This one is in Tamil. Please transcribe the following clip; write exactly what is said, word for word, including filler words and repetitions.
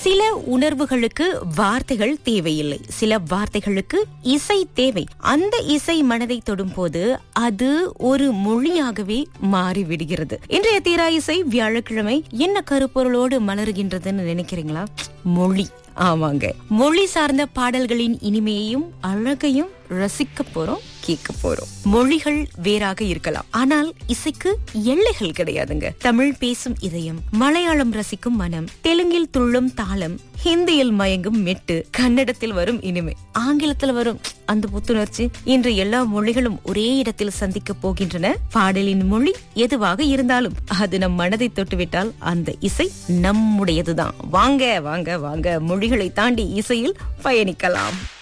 சில உணர்வுகளுக்கு வார்த்தைகள் தேவையில்லை, சில வார்த்தைகளுக்கு இசை தேவை. அந்த இசை மனதை தொடும் போது அது ஒரு மொழியாகவே மாறிவிடுகிறது. இன்றைய தீரா இசை வியாழக்கிழமை என்ன கருப்பொருளோடு மலருகின்றதுன்னு நினைக்கிறீங்களா? மொழி. ஆமாங்க, மொழி சார்ந்த பாடல்களின் இனிமையையும் அழகையும் ரசிக்க போறோம், கேட்க போறோம். மொழிகள் வேறாக இருக்கலாம், ஆனால் இசைக்கு எல்லைகள் கிடையாதுங்க. தமிழ் பேசும் இதயம், மலையாளம் ரசிக்கும் மனம், தெலுங்கில் துள்ளும் தாளம், ஹிந்தியில் மயங்கும் மெட்டு, கன்னடத்தில் வரும் இனிமை, ஆங்கிலத்தில் வரும் அந்த புத்துணர்ச்சி. இன்று எல்லா மொழிகளும் ஒரே இடத்தில் சந்திக்க போகின்றன. பாடலின் மொழி எதுவாக இருந்தாலும் அது நம் மனதை தொட்டுவிட்டால் அந்த இசை நம்முடையதுதான். வாங்க வாங்க வாங்க, மொழிகளை தாண்டி இசையில் பயணிக்கலாம்.